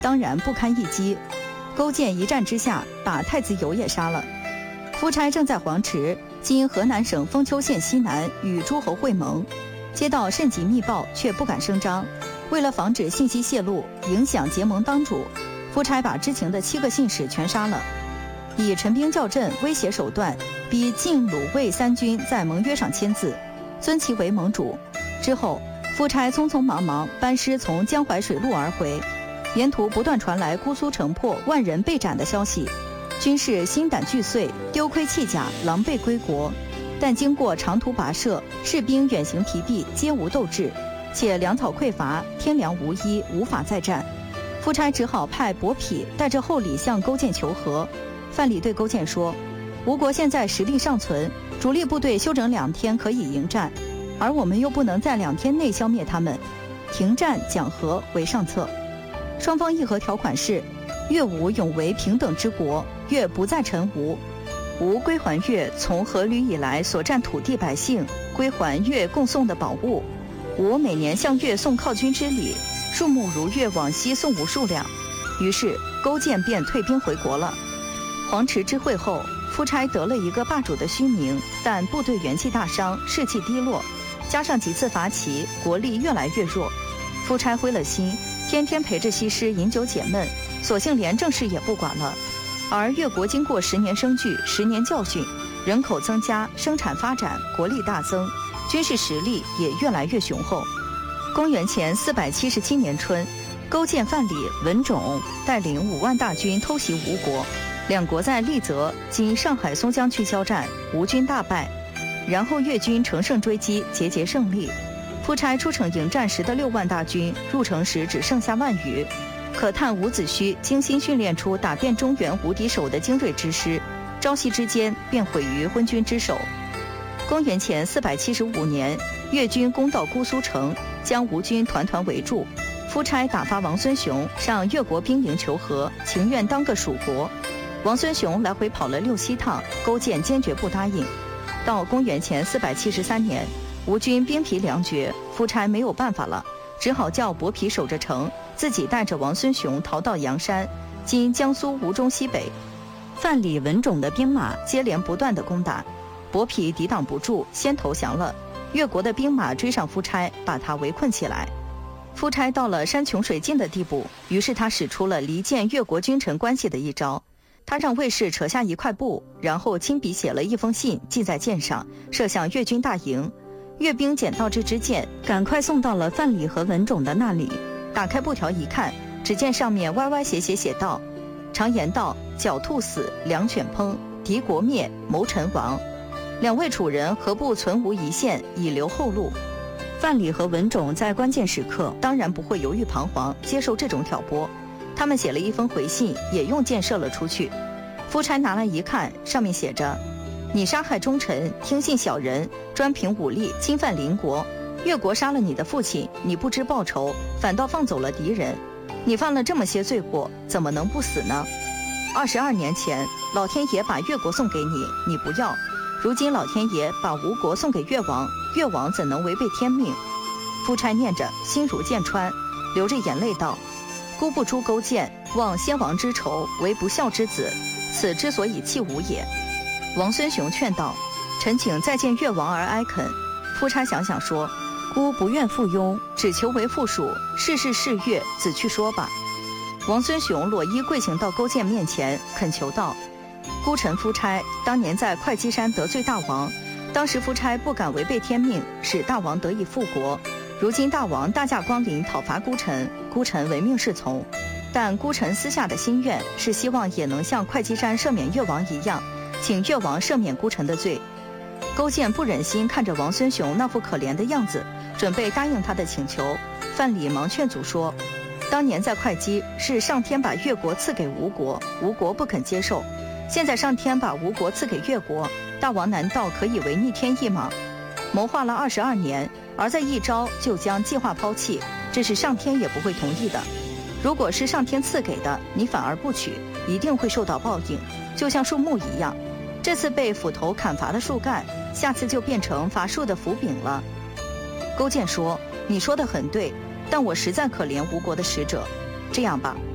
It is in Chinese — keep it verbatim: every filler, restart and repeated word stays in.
当然不堪一击。勾践一战之下，把太子友也杀了。夫差正在黄池（今河南省封丘县西南）与诸侯会盟，接到甚急密报，却不敢声张。为了防止信息泄露，影响结盟当主，夫差把知情的七个信使全杀了，以陈兵校阵、威胁手段，逼晋、鲁、卫三军在盟约上签字，尊其为盟主。之后，夫差匆匆忙忙班师从江淮水路而回，沿途不断传来姑苏城破、万人被斩的消息，军士心胆俱碎，丢盔弃甲，狼狈归国。但经过长途跋涉，士兵远行疲弊，皆无斗志，且粮草匮乏，天粮无依，无法再战。夫差只好派伯嚭带着厚礼向勾践求和。范蠡对勾践说：“吴国现在实力尚存，主力部队休整两天可以迎战，而我们又不能在两天内消灭他们，停战讲和为上策。”双方议和条款是：越吴永为平等之国，越不再臣吴。吴归还越从阖闾以来所占土地百姓，归还越供送的宝物。吴每年向越送犒军之礼，数目如越往昔宋吴数量。于是勾践便退兵回国了。黄池之会后，夫差得了一个霸主的虚名，但部队元气大伤，士气低落，加上几次伐齐，国力越来越弱。夫差灰了心，天天陪着西施饮酒解闷，索性连政事也不管了。而越国经过十年生聚，十年教训，人口增加，生产发展，国力大增，军事实力也越来越雄厚。公元前四百七十七年春，勾践、范蠡、文种带领五万大军偷袭吴国，两国在丽泽（今上海松江区）交战，吴军大败。然后越军乘胜追击，节节胜利。夫差出城迎战时的六万大军，入城时只剩下万余。可叹伍子胥精心训练出打遍中原无敌手的精锐之师，朝夕之间便毁于昏君之手。公元前四百七十五年，越军攻到姑苏城，将吴军团团围住。夫差打发王孙雄上越国兵营求和，情愿当个蜀国。王孙雄来回跑了六七趟，勾践坚决不答应。到公元前四百七十三年，吴军兵疲粮绝，夫差没有办法了，只好叫伯嚭守着城，自己带着王孙雄逃到阳山（今江苏吴中西北）。范蠡、文种的兵马接连不断的攻打，伯嚭抵挡不住，先投降了。越国的兵马追上夫差，把他围困起来。夫差到了山穷水尽的地步，于是他使出了离间越国君臣关系的一招。他让卫士扯下一块布，然后亲笔写了一封信，系在箭上，射向越军大营。越兵捡到这支箭，赶快送到了范蠡和文种的那里。打开布条一看，只见上面歪歪斜斜写道：“常言道，狡兔死，良犬烹；敌国灭，谋臣亡。两位楚人何不存无一线，以留后路？”范蠡和文种在关键时刻当然不会犹豫彷徨，接受这种挑拨。他们写了一封回信，也用箭射了出去。夫差拿来一看，上面写着：“你杀害忠臣，听信小人，专凭武力侵犯邻国。越国杀了你的父亲，你不知报仇，反倒放走了敌人。你犯了这么些罪过，怎么能不死呢？二十二年前，老天爷把越国送给你，你不要；如今老天爷把吴国送给越王，越王怎能违背天命？”夫差念着，心如剑穿，流着眼泪道：“孤不诛勾践，忘先王之仇，为不孝之子，此之所以弃吴也。”王孙雄劝道：“臣请再见越王而哀恳。”夫差想想说：“孤不愿附庸，只求为附属，事事是越，子去说吧。”王孙雄裸衣跪行到勾践面前，恳求道：“孤臣夫差当年在会稽山得罪大王，当时夫差不敢违背天命，使大王得以复国。如今大王大驾光临讨伐孤臣，孤臣唯命是从。但孤臣私下的心愿是希望也能像会稽山赦免越王一样，请越王赦免孤臣的罪。”勾践不忍心看着王孙雄那副可怜的样子，准备答应他的请求。范蠡忙劝阻说：“当年在会稽是上天把越国赐给吴国，吴国不肯接受。现在上天把吴国赐给越国，大王难道可以违逆天意吗？谋划了二十二年，而在一朝就将计划抛弃，这是上天也不会同意的。如果是上天赐给的，你反而不取，一定会受到报应，就像树木一样。这次被斧头砍伐的树干，下次就变成伐树的斧柄了。”勾践说：“你说的很对，但我实在可怜吴国的使者。这样吧，